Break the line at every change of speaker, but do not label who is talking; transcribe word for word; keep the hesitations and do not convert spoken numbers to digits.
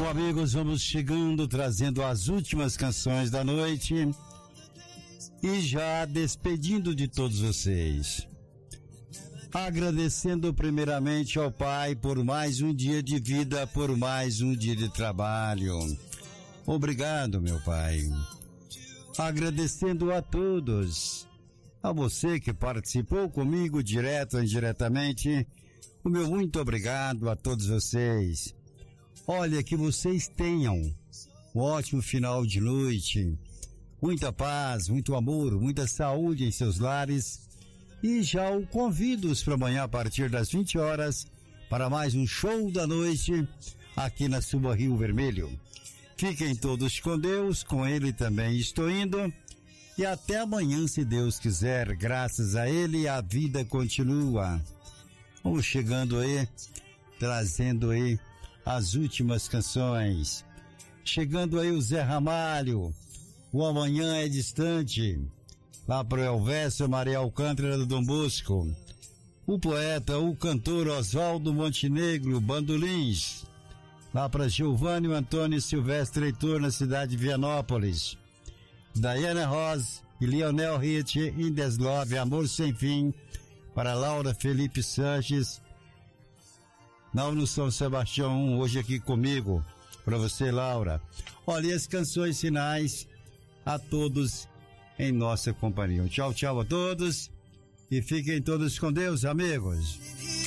Bom, amigos, vamos chegando, trazendo as últimas canções da noite e já despedindo de todos vocês. Agradecendo primeiramente ao Pai por mais um dia de vida, por mais um dia de trabalho. Obrigado, meu Pai. Agradecendo a todos, a você que participou comigo direto ou indiretamente, o meu muito obrigado a todos vocês. Olha, que vocês tenham um ótimo final de noite, muita paz, muito amor, muita saúde em seus lares, e já o convido para amanhã a partir das vinte horas para mais um show da noite aqui na Suba Rio Vermelho. Fiquem todos com Deus, com Ele também estou indo, e até amanhã, se Deus quiser. Graças a Ele a vida continua. Vamos chegando aí, trazendo aí as últimas canções. Chegando aí o Zé Ramalho, O Amanhã é Distante, lá pro Elvésio Maria Alcântara do Dom Bosco. O poeta, o cantor Oswaldo Montenegro, Bandolins, lá para Giovanni Antônio Silvestre Heitor, na cidade de Vianópolis. Diana Ross e Lionel Ritt, Indeslove, Amor Sem Fim, para Laura Felipe Sanches, não no São Sebastião, hoje aqui comigo, para você, Laura. Olha, e as canções finais a todos em nossa companhia. Tchau, tchau a todos e fiquem todos com Deus, amigos.